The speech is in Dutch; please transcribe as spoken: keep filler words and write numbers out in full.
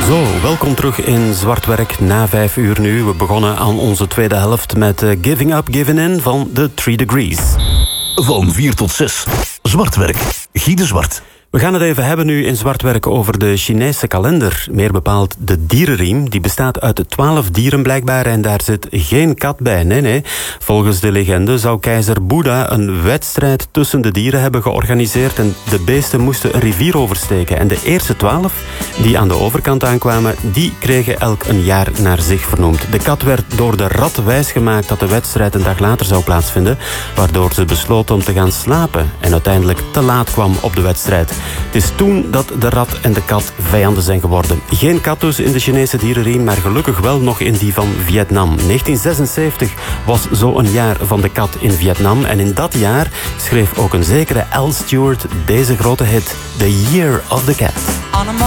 Zo, welkom terug in Zwartwerk na vijf uur nu. We begonnen aan onze tweede helft met uh, Giving Up, Giving In van The Three Degrees. Van vier tot zes. Zwartwerk. Guy de Zwart. We gaan het even hebben nu in Zwartwerk over de Chinese kalender. Meer bepaald de dierenriem. Die bestaat uit twaalf dieren blijkbaar en daar zit geen kat bij. Nee, nee. Volgens de legende zou keizer Boeddha een wedstrijd tussen de dieren hebben georganiseerd en de beesten moesten een rivier oversteken. En de eerste twaalf die aan de overkant aankwamen, die kregen elk een jaar naar zich vernoemd. De kat werd door de rat wijsgemaakt dat de wedstrijd een dag later zou plaatsvinden, waardoor ze besloot om te gaan slapen en uiteindelijk te laat kwam op de wedstrijd. Het is toen dat de rat en de kat vijanden zijn geworden. Geen kat dus in de Chinese dierenriem, maar gelukkig wel nog in die van Vietnam. negentien zesenzeventig was zo een jaar van de kat in Vietnam. En in dat jaar schreef ook een zekere Al Stewart deze grote hit, The Year of the Cat.